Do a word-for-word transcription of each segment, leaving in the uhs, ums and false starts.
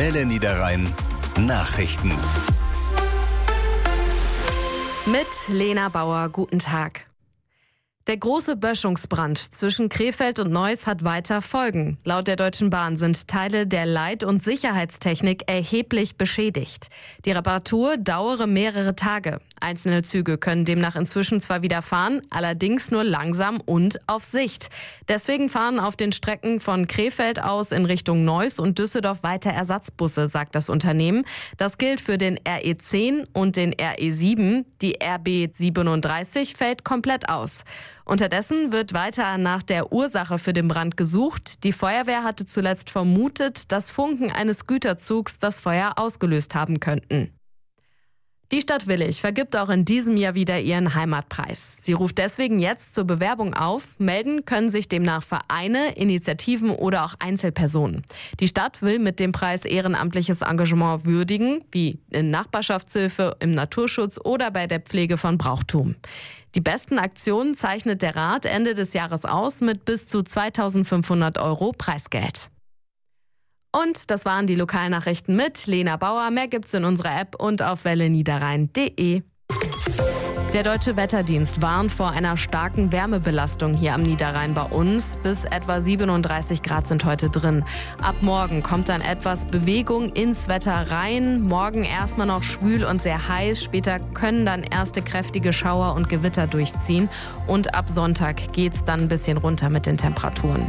Welle Niederrhein Nachrichten. Mit Lena Bauer, guten Tag. Der große Böschungsbrand zwischen Krefeld und Neuss hat weiter Folgen. Laut der Deutschen Bahn sind Teile der Leit- und Sicherheitstechnik erheblich beschädigt. Die Reparatur dauere mehrere Tage. Einzelne Züge können demnach inzwischen zwar wieder fahren, allerdings nur langsam und auf Sicht. Deswegen fahren auf den Strecken von Krefeld aus in Richtung Neuss und Düsseldorf weiter Ersatzbusse, sagt das Unternehmen. Das gilt für den R E zehn und den R E sieben. Die R B siebenunddreißig fällt komplett aus. Unterdessen wird weiter nach der Ursache für den Brand gesucht. Die Feuerwehr hatte zuletzt vermutet, dass Funken eines Güterzugs das Feuer ausgelöst haben könnten. Die Stadt Willich vergibt auch in diesem Jahr wieder ihren Heimatpreis. Sie ruft deswegen jetzt zur Bewerbung auf. Melden können sich demnach Vereine, Initiativen oder auch Einzelpersonen. Die Stadt will mit dem Preis ehrenamtliches Engagement würdigen, wie in Nachbarschaftshilfe, im Naturschutz oder bei der Pflege von Brauchtum. Die besten Aktionen zeichnet der Rat Ende des Jahres aus mit bis zu zweitausendfünfhundert Euro Preisgeld. Und das waren die Lokalnachrichten mit Lena Bauer. Mehr gibt's in unserer App und auf welle niederrhein punkt de. Der Deutsche Wetterdienst warnt vor einer starken Wärmebelastung hier am Niederrhein bei uns. Bis etwa siebenunddreißig Grad sind heute drin. Ab morgen kommt dann etwas Bewegung ins Wetter rein. Morgen erstmal noch schwül und sehr heiß. Später können dann erste kräftige Schauer und Gewitter durchziehen. Und ab Sonntag geht's dann ein bisschen runter mit den Temperaturen.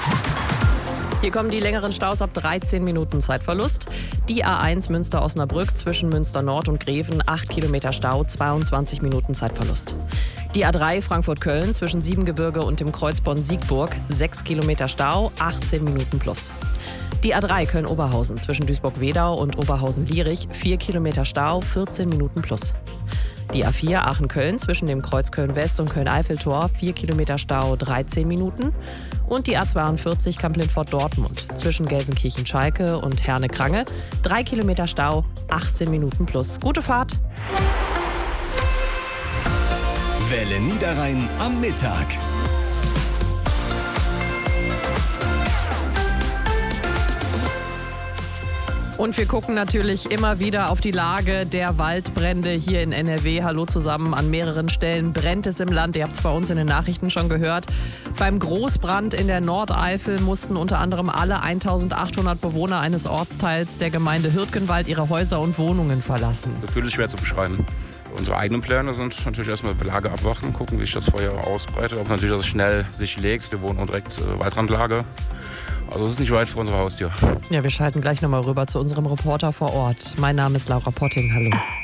Hier kommen die längeren Staus ab dreizehn Minuten Zeitverlust. Die A eins Münster-Osnabrück zwischen Münster Nord und Greven, acht Kilometer Stau, zweiundzwanzig Minuten Zeitverlust. Die A drei Frankfurt-Köln zwischen Siebengebirge und dem Kreuz Bonn-Siegburg, sechs Kilometer Stau, achtzehn Minuten plus. Die A drei Köln-Oberhausen zwischen Duisburg-Wedau und Oberhausen-Lierich, vier Kilometer Stau, vierzehn Minuten plus. Die A vier Aachen-Köln zwischen dem Kreuz Köln-West und Köln-Eiffeltor, vier Kilometer Stau, dreizehn Minuten. Und die A zweiundvierzig Kamp-Lindfort-Dortmund zwischen Gelsenkirchen-Schalke und Herne-Krange, drei Kilometer Stau, achtzehn Minuten plus. Gute Fahrt! Welle Niederrhein am Mittag. Und wir gucken natürlich immer wieder auf die Lage der Waldbrände hier in N R W. Hallo zusammen, an mehreren Stellen brennt es im Land. Ihr habt es bei uns in den Nachrichten schon gehört. Beim Großbrand in der Nordeifel mussten unter anderem alle eintausendachthundert Bewohner eines Ortsteils der Gemeinde Hürtgenwald ihre Häuser und Wohnungen verlassen. Gefühl ist schwer zu beschreiben. Unsere eigenen Pläne sind natürlich erstmal Lage abwarten, gucken, wie sich das Feuer ausbreitet. Ob natürlich, dass es schnell sich legt. Wir wohnen direkt äh, Waldrandlage. Also es ist nicht weit vor unserer Haustür. Ja, wir schalten gleich nochmal rüber zu unserem Reporter vor Ort. Mein Name ist Laura Potting. Hallo.